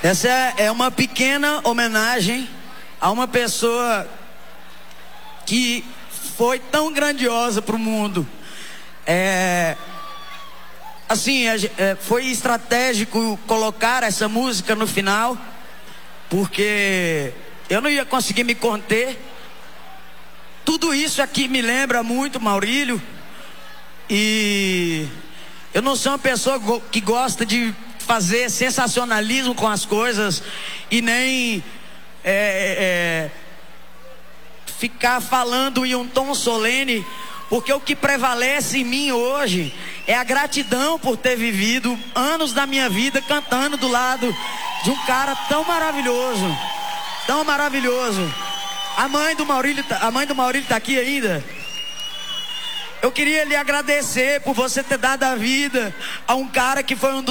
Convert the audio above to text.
Essa é uma pequena homenagem a uma pessoa que foi tão grandiosa para o mundo. Foi estratégico colocar essa música no final, porque eu não ia conseguir me conter. Tudo isso aqui me lembra muito Maurílio, e eu não sou uma pessoa que gosta de fazer sensacionalismo com as coisas e nem ficar falando em um tom solene, porque o que prevalece em mim hoje é a gratidão por ter vivido anos da minha vida cantando do lado de um cara tão maravilhoso, tão maravilhoso. A mãe do Maurílio tá aqui ainda. Eu queria lhe agradecer por você ter dado a vida a um cara que foi um dos